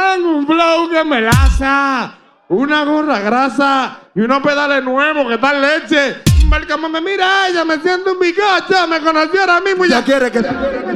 tengo un flow que me laza, una gorra grasa y unos pedales nuevos que están leche. Como me mira ella, me siento un bigocho, me conoció ahora mismo y ya quiere que...